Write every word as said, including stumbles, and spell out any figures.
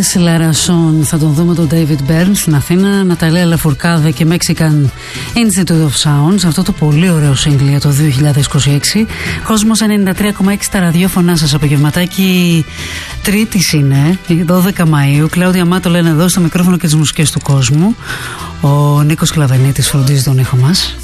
Ines Larasson, θα τον δούμε τον David Byrne στην Αθήνα, Ναταλία Λαφουρκάδε και Mexican Institute of Sounds, αυτό το πολύ ωραίο σύγκλι για το δύο χιλιάδες είκοσι έξι. Κόσμος ενενήντα τρία κόμμα έξι τα ραδιόφωνά σας, απογευματάκι Τρίτης είναι, δώδεκα Μαΐου. Κλάουδια Μάτολα είναι εδώ στο μικρόφωνο και τις μουσικές του κόσμου. Ο Νίκος Κλαβενίτης φροντίζει τον ήχο μας.